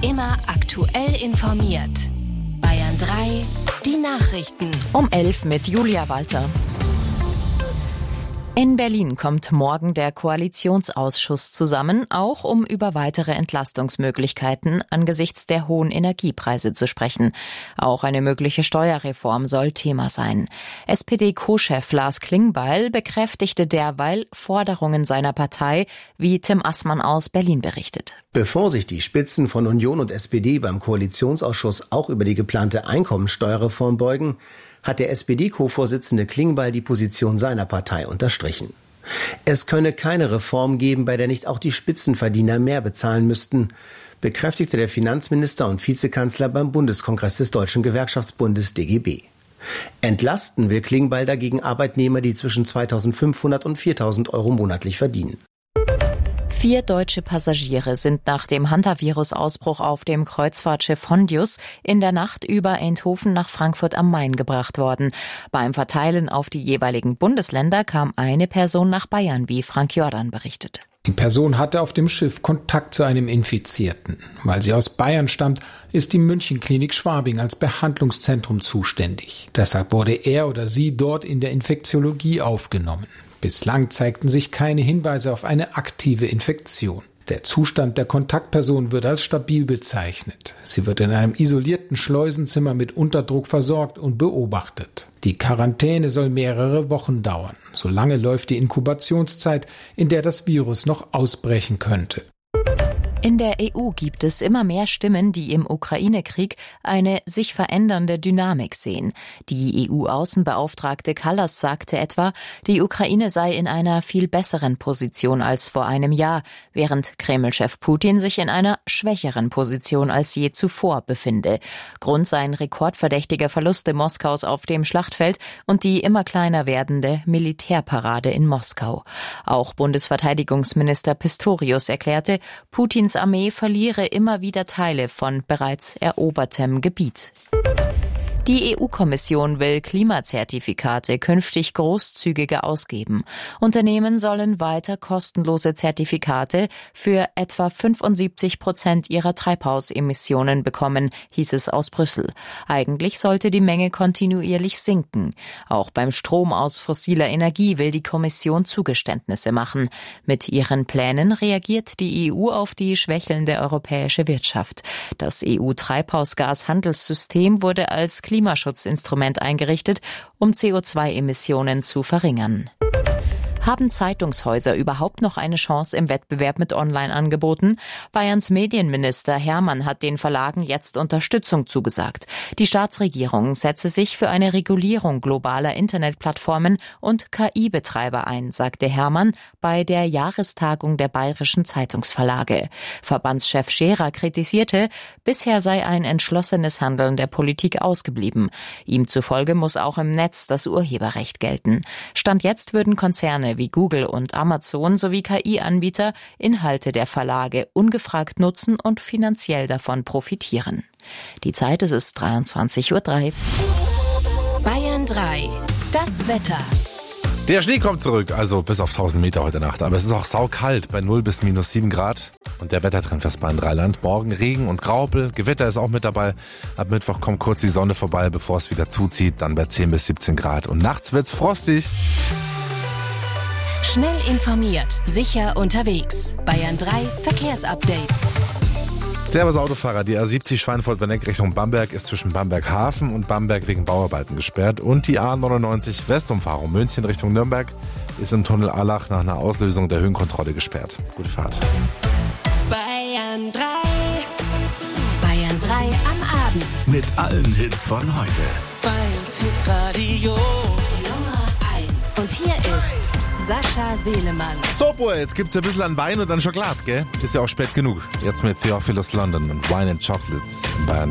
Immer aktuell informiert. Bayern 3, die Nachrichten. Um 11 mit Julia Walter. In Berlin kommt morgen der Koalitionsausschuss zusammen, auch um über weitere Entlastungsmöglichkeiten angesichts der hohen Energiepreise zu sprechen. Auch eine mögliche Steuerreform soll Thema sein. SPD-Co-Chef Lars Klingbeil bekräftigte derweil Forderungen seiner Partei, wie Tim Assmann aus Berlin berichtet. Bevor sich die Spitzen von Union und SPD beim Koalitionsausschuss auch über die geplante Einkommensteuerreform beugen, hat der SPD-Co-Vorsitzende Klingbeil die Position seiner Partei unterstrichen. Es könne keine Reform geben, bei der nicht auch die Spitzenverdiener mehr bezahlen müssten, bekräftigte der Finanzminister und Vizekanzler beim Bundeskongress des Deutschen Gewerkschaftsbundes DGB. Entlasten will Klingbeil dagegen Arbeitnehmer, die zwischen 2.500 und 4.000 Euro monatlich verdienen. 4 deutsche Passagiere sind nach dem Hantavirus-Ausbruch auf dem Kreuzfahrtschiff Hondius in der Nacht über Eindhoven nach Frankfurt am Main gebracht worden. Beim Verteilen auf die jeweiligen Bundesländer kam eine Person nach Bayern, wie Frank Jordan berichtet. Die Person hatte auf dem Schiff Kontakt zu einem Infizierten. Weil sie aus Bayern stammt, ist die Münchenklinik Schwabing als Behandlungszentrum zuständig. Deshalb wurde er oder sie dort in der Infektiologie aufgenommen. Bislang zeigten sich keine Hinweise auf eine aktive Infektion. Der Zustand der Kontaktperson wird als stabil bezeichnet. Sie wird in einem isolierten Schleusenzimmer mit Unterdruck versorgt und beobachtet. Die Quarantäne soll mehrere Wochen dauern. So lange läuft die Inkubationszeit, in der das Virus noch ausbrechen könnte. In der EU gibt es immer mehr Stimmen, die im Ukraine-Krieg eine sich verändernde Dynamik sehen. Die EU-Außenbeauftragte Kallas sagte etwa, die Ukraine sei in einer viel besseren Position als vor einem Jahr, während Kreml-Chef Putin sich in einer schwächeren Position als je zuvor befinde. Grund seien rekordverdächtige Verluste Moskaus auf dem Schlachtfeld und die immer kleiner werdende Militärparade in Moskau. Auch Bundesverteidigungsminister Pistorius erklärte, Putins Armee verliere immer wieder Teile von bereits erobertem Gebiet. Die EU-Kommission will Klimazertifikate künftig großzügiger ausgeben. Unternehmen sollen weiter kostenlose Zertifikate für etwa 75% ihrer Treibhausemissionen bekommen, hieß es aus Brüssel. Eigentlich sollte die Menge kontinuierlich sinken. Auch beim Strom aus fossiler Energie will die Kommission Zugeständnisse machen. Mit ihren Plänen reagiert die EU auf die schwächelnde europäische Wirtschaft. Das EU-Treibhausgashandelssystem wurde als Klimaschutzinstrument eingerichtet, um CO2-Emissionen zu verringern. Haben Zeitungshäuser überhaupt noch eine Chance im Wettbewerb mit Online-Angeboten? Bayerns Medienminister Hermann hat den Verlagen jetzt Unterstützung zugesagt. Die Staatsregierung setze sich für eine Regulierung globaler Internetplattformen und KI-Betreiber ein, sagte Hermann bei der Jahrestagung der Bayerischen Zeitungsverlage. Verbandschef Scherer kritisierte, bisher sei ein entschlossenes Handeln der Politik ausgeblieben. Ihm zufolge muss auch im Netz das Urheberrecht gelten. Stand jetzt würden Konzerne wie Google und Amazon sowie KI-Anbieter Inhalte der Verlage ungefragt nutzen und finanziell davon profitieren. Die Zeit ist 23:03 Uhr. Bayern 3, das Wetter. Der Schnee kommt zurück, also bis auf 1000 Meter heute Nacht. Aber es ist auch saukalt bei 0 bis -7 Grad. Und der Wettertrend fest bei Rheinland. Morgen Regen und Graupel. Gewitter ist auch mit dabei. Ab Mittwoch kommt kurz die Sonne vorbei, bevor es wieder zuzieht. Dann bei 10 bis 17 Grad. Und nachts wird's frostig. Schnell informiert, sicher unterwegs. Bayern 3 Verkehrsupdate. Servus Autofahrer, die A70 Schweinfurt-Werneck Richtung Bamberg ist zwischen Bamberg Hafen und Bamberg wegen Bauarbeiten gesperrt. Und die A99 Westumfahrung München Richtung Nürnberg ist im Tunnel Allach nach einer Auslösung der Höhenkontrolle gesperrt. Gute Fahrt. Bayern 3. Bayern 3 am Abend. Mit allen Hits von heute. Bayerns Hitradio Nummer 1. Und hier ist Sascha Selemann. So, boah, jetzt gibt's ein bisschen an Wein und an Schokolade, gell? Ist ja auch spät genug. Jetzt mit Theophilus London und Wine and Chocolates in Bayern